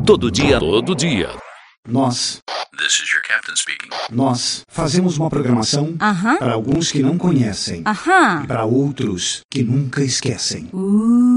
Todo dia, todo dia. This is your captain speaking. Nós fazemos uma programação para alguns que não conhecem e para outros que nunca esquecem.